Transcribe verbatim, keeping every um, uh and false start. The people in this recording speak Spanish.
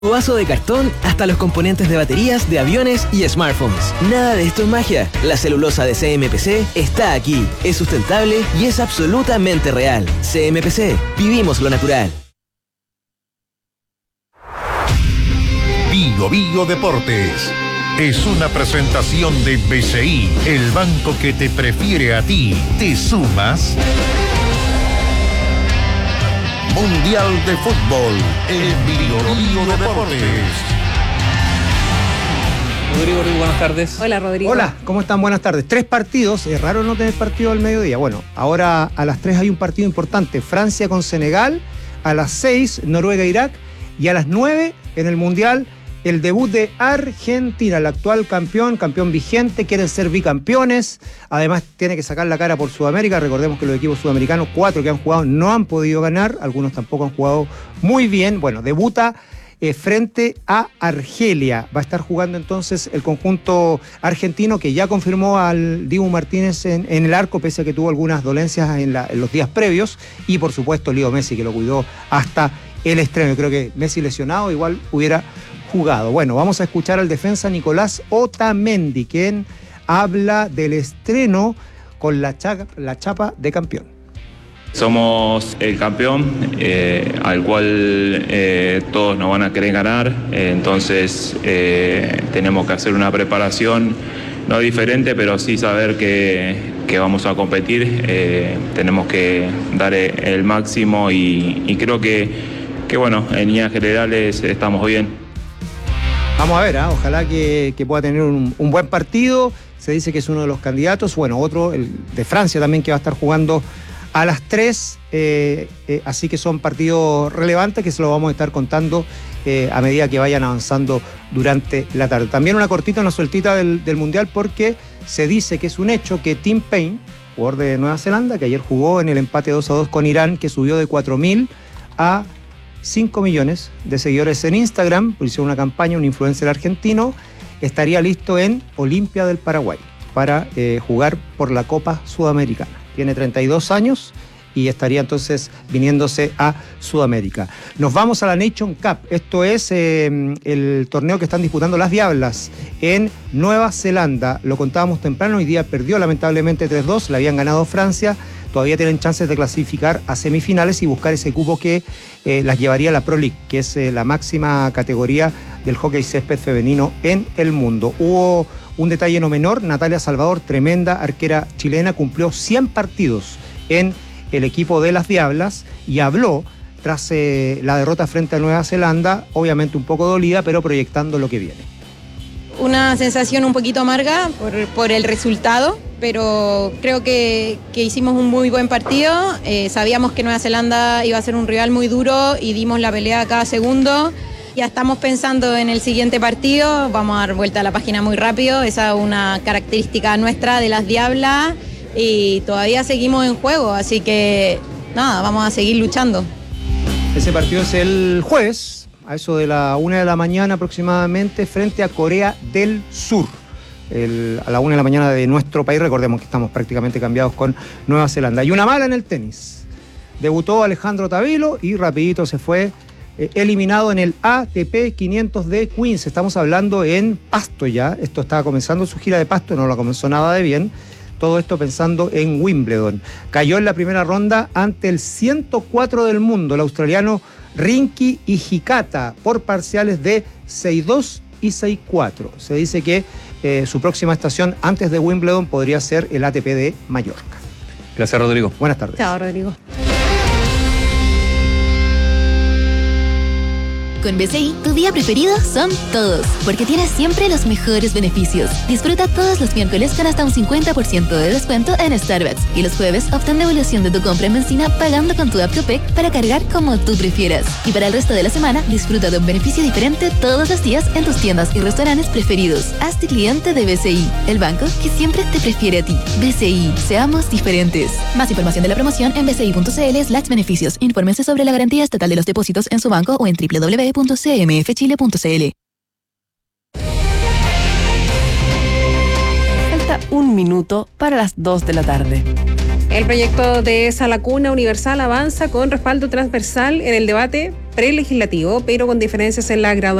Tu vaso de cartón hasta los componentes de baterías de aviones y smartphones. Nada de esto es magia. La celulosa de C M P C está aquí. Es sustentable y es absolutamente real. C M P C. Vivimos lo natural. Bio Bio Deportes. Es una presentación de B C I, el banco que te prefiere a ti. ¿Te sumas? Mundial de Fútbol en Bio Bio Deportes. Rodrigo, Rodrigo, buenas tardes. Hola, Rodrigo. Hola, ¿cómo están? Buenas tardes. Tres partidos, es raro no tener partido al mediodía. Bueno, ahora a las tres hay un partido importante. Francia con Senegal, a las seis Noruega-Irak y a las nueve en el Mundial el debut de Argentina, el actual campeón, campeón vigente, quieren ser bicampeones, además tiene que sacar la cara por Sudamérica. Recordemos que los equipos sudamericanos, cuatro que han jugado, no han podido ganar, algunos tampoco han jugado muy bien. Bueno, debuta eh, frente a Argelia, va a estar jugando entonces el conjunto argentino, que ya confirmó al Dibu Martínez en, en el arco, pese a que tuvo algunas dolencias en, la, en los días previos, y por supuesto Leo Messi, que lo cuidó hasta el estreno. Yo creo que Messi lesionado igual hubiera jugado. Bueno, vamos a escuchar al defensa Nicolás Otamendi, quien habla del estreno con la, cha- la chapa de campeón. Somos el campeón eh, al cual eh, todos nos van a querer ganar, eh, entonces eh, tenemos que hacer una preparación no diferente, pero sí saber que, que vamos a competir, eh, tenemos que dar el máximo y, y creo que, que bueno, en líneas generales estamos bien. Vamos a ver, ¿eh? Ojalá que, que pueda tener un, un buen partido. Se dice que es uno de los candidatos. Bueno, otro, el de Francia también, que va a estar jugando a las tres. Eh, eh, así que son partidos relevantes que se los vamos a estar contando eh, a medida que vayan avanzando durante la tarde. También una cortita, una sueltita del, del Mundial, porque se dice que es un hecho que Tim Payne, jugador de Nueva Zelanda, que ayer jugó en el empate dos a dos con Irán, que subió de cuatro mil a cinco millones de seguidores en Instagram, hizo una campaña, un influencer argentino, estaría listo en Olimpia del Paraguay para eh, jugar por la Copa Sudamericana. Tiene treinta y dos años y estaría entonces viniéndose a Sudamérica. Nos vamos a la Nation Cup. Esto es eh, el torneo que están disputando las Diablas en Nueva Zelanda. Lo contábamos temprano, hoy día perdió lamentablemente tres dos, la habían ganado Francia. Todavía tienen chances de clasificar a semifinales y buscar ese cupo que eh, las llevaría a la Pro League, que es eh, la máxima categoría del hockey césped femenino en el mundo. Hubo un detalle no menor: Natalia Salvador, tremenda arquera chilena, cumplió cien partidos en el equipo de las Diablas y habló tras eh, la derrota frente a Nueva Zelanda, obviamente un poco dolida, pero proyectando lo que viene. Una sensación un poquito amarga por, por el resultado, pero creo que, que hicimos un muy buen partido. Eh, sabíamos que Nueva Zelanda iba a ser un rival muy duro y dimos la pelea a cada segundo. Ya estamos pensando en el siguiente partido, vamos a dar vuelta a la página muy rápido. Esa es una característica nuestra de las Diablas y todavía seguimos en juego, así que nada, vamos a seguir luchando. Ese partido es el jueves, a eso de la una de la mañana aproximadamente, frente a Corea del Sur. El, a la una de la mañana de nuestro país. Recordemos que estamos prácticamente cambiados con Nueva Zelanda. Y una mala en el tenis. Debutó Alejandro Tavilo y rapidito se fue eh, eliminado en el A T P quinientos de Queens. Estamos hablando en Pasto ya. Esto estaba comenzando su gira de Pasto, no lo comenzó nada de bien. Todo esto pensando en Wimbledon. Cayó en la primera ronda ante el ciento cuatro del mundo, el australiano Rinky Hijikata, por parciales de seis dos y seis cuatro. Se dice que eh, su próxima estación antes de Wimbledon podría ser el A T P de Mallorca. Gracias, Rodrigo. Buenas tardes. Chao, Rodrigo. Con B C I, tu día preferido son todos, porque tienes siempre los mejores beneficios. Disfruta todos los miércoles con hasta un cincuenta por ciento de descuento en Starbucks y los jueves obtén devolución de tu compra en benzina pagando con tu app Copec para cargar como tú prefieras. Y para el resto de la semana, disfruta de un beneficio diferente todos los días en tus tiendas y restaurantes preferidos. Hazte cliente de B C I, el banco que siempre te prefiere a ti. B C I, seamos diferentes. Más información de la promoción en bci.cl slash beneficios. Infórmense sobre la garantía estatal de los depósitos en su banco o en doble u doble u doble u punto c m f chile punto c l. Falta un minuto para las dos de la tarde. El proyecto de Sala Cuna Universal avanza con respaldo transversal en el debate prelegislativo, pero con diferencias en la graduación